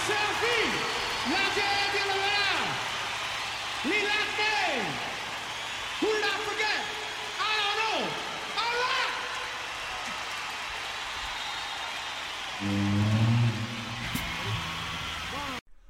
Selfie, la gente de la Lilate, who did I forget? I don't know. All right.